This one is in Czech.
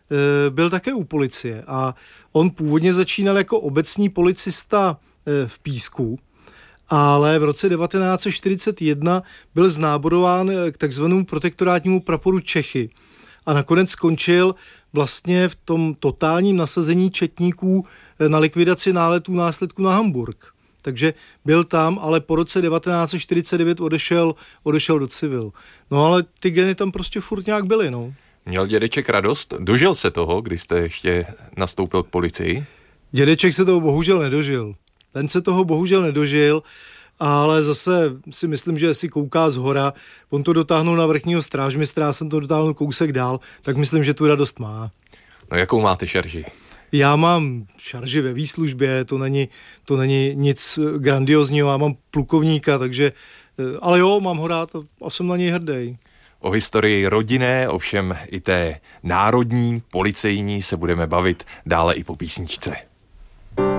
byl také u policie a on původně začínal jako obecní policista v Písku, ale v roce 1941 byl znáborován k takzvanému protektorátnímu praporu Čechy a nakonec skončil vlastně v tom totálním nasazení četníků na likvidaci náletů následků na Hamburg. Takže byl tam, ale po roce 1949 odešel do civilu. No ale ty geny tam prostě furt nějak byly, no. Měl dědeček radost? Dožil se toho, když jste ještě nastoupil k policii? Dědeček se toho bohužel nedožil. Ten se toho bohužel nedožil, ale zase si myslím, že si kouká zhora, on to dotáhnul na vrchního strážmistra, já jsem to dotáhnul kousek dál, tak myslím, že tu radost má. No jakou máte šarži? Já mám šarži ve výslužbě, to není nic grandiozního, já mám plukovníka, takže, ale jo, mám ho rád a jsem na něj hrdý. O historii rodinné, ovšem i té národní, policejní se budeme bavit dále i po písničce.